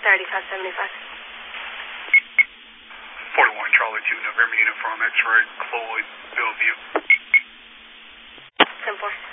3575. 41 Charlie 2, November Uniform X-Ray, Cloyd, Bellevue. 10-4.